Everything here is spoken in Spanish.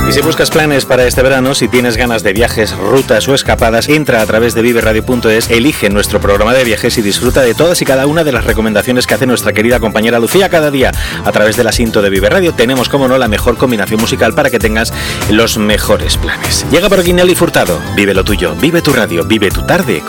Y si buscas planes para este verano, si tienes ganas de viajes, rutas o escapadas, entra a través de viveradio.es, elige nuestro programa de viajes y disfruta de todas y cada una de las recomendaciones que hace nuestra querida compañera Lucía cada día. A través de la cinta de Vive Radio tenemos, como no, la mejor combinación musical para que tengas los mejores planes. Llega por aquí Nelly Furtado. Vive lo tuyo, vive tu radio, vive tu tarde.